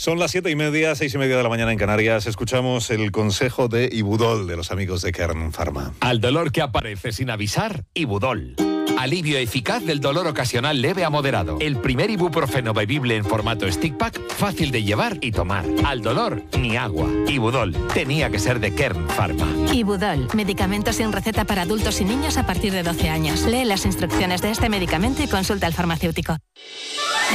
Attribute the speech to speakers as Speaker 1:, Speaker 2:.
Speaker 1: Son las 7:30, 6:30 de la mañana en Canarias. Escuchamos el consejo de Ibudol, de los amigos de Kern Pharma.
Speaker 2: Al dolor que aparece sin avisar, Ibudol. Alivio eficaz del dolor ocasional leve a moderado. El primer ibuprofeno bebible en formato stick pack, fácil de llevar y tomar. Al dolor, ni agua. Ibudol. Tenía que ser de Kern Pharma.
Speaker 3: Ibudol. Medicamento sin receta para adultos y niños a partir de 12 años. Lee las instrucciones de este medicamento y consulta al farmacéutico.